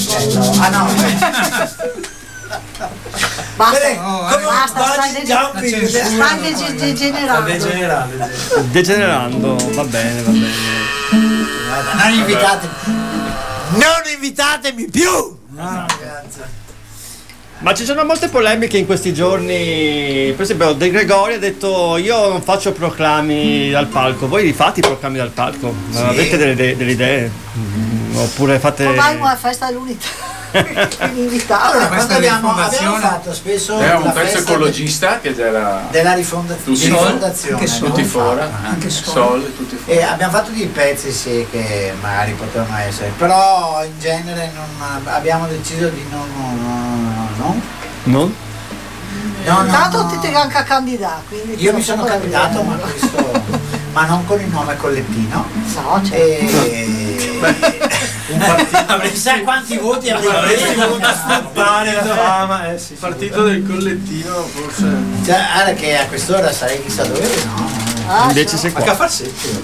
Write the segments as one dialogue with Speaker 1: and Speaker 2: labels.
Speaker 1: Ah no.
Speaker 2: Basta, stai
Speaker 3: Degenerando, va bene.
Speaker 1: Non invitatemi più!
Speaker 3: Ma ci sono molte polemiche in questi giorni. Per esempio De Gregori ha detto: io non faccio proclami dal palco. Voi li fate i proclami dal palco?
Speaker 1: Sì.
Speaker 3: Avete delle idee? Oppure fate...
Speaker 2: Ormai una festa dell'unità.
Speaker 1: Allora, quando abbiamo fatto spesso
Speaker 4: era un
Speaker 1: la
Speaker 4: pezzo
Speaker 1: festa
Speaker 4: ecologista che era
Speaker 1: della rifondazione,
Speaker 4: tutti fuori,
Speaker 1: anche
Speaker 4: Sol, tutti fuori.
Speaker 1: E abbiamo fatto dei pezzi sì che magari potevano essere, però in genere abbiamo deciso di non?
Speaker 2: Intanto ti devi anche candidare, quindi
Speaker 1: io mi sono candidato, ma non con il nome collettino.
Speaker 2: No,
Speaker 1: Chissà quanti voti avresti voluto sfruttare la fama.
Speaker 4: Il partito del collettino forse.
Speaker 1: Guarda che a quest'ora sarei chissà dove, no?
Speaker 3: Invece sei qua.
Speaker 1: A farsetti.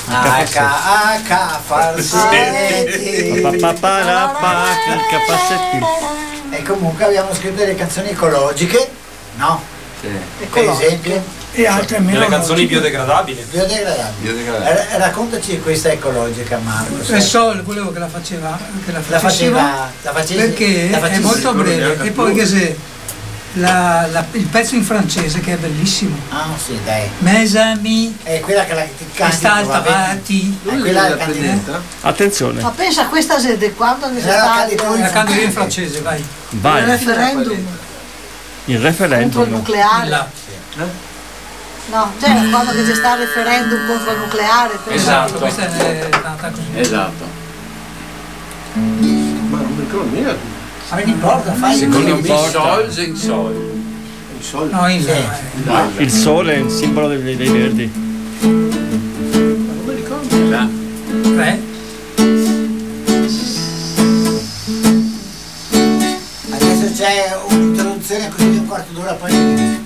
Speaker 1: A farsetti.
Speaker 3: Il capassetti.
Speaker 1: E comunque abbiamo scritto delle canzoni ecologiche, no?
Speaker 4: Sì.
Speaker 1: Per esempio.
Speaker 5: E altre meno.
Speaker 6: Delle canzoni biodegradabili.
Speaker 1: Raccontaci questa ecologica, Marco.
Speaker 5: E Sol volevo che la faceva,
Speaker 1: la facessi,
Speaker 5: perché è molto breve. E poi che se il pezzo in francese che è bellissimo.
Speaker 1: Ah sì, dai.
Speaker 5: Mes amis.
Speaker 1: È quella che la canti.
Speaker 5: Sta avanti.
Speaker 1: È quella che canti.
Speaker 3: Attenzione.
Speaker 2: Ma pensa a questa gente quando ne
Speaker 5: la canto io in francese, vai.
Speaker 2: Il referendum.
Speaker 3: Il referendum.
Speaker 2: Contro il nucleare. No, cioè quando c'è stato il referendum contro il nucleare.
Speaker 4: Esatto.
Speaker 5: Questa è stata così.
Speaker 4: Esatto.
Speaker 7: Ma non mi ricordo niente.
Speaker 1: Ma non importa, fai
Speaker 4: secondo me in sol.
Speaker 5: No,
Speaker 3: il sole è il simbolo dei verdi.
Speaker 7: Non mi ricordo.
Speaker 5: 3.
Speaker 1: Adesso c'è un'introduzione così di un quarto d'ora, poi